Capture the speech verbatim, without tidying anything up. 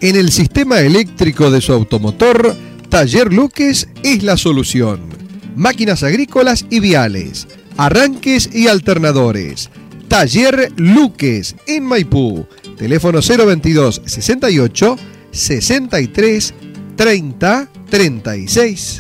En el sistema eléctrico de su automotor, Taller Luques es la solución. Máquinas agrícolas y viales, arranques y alternadores. Taller Luques en Maipú. Teléfono cero veintidós sesenta y ocho sesenta y tres treinta treinta y seis.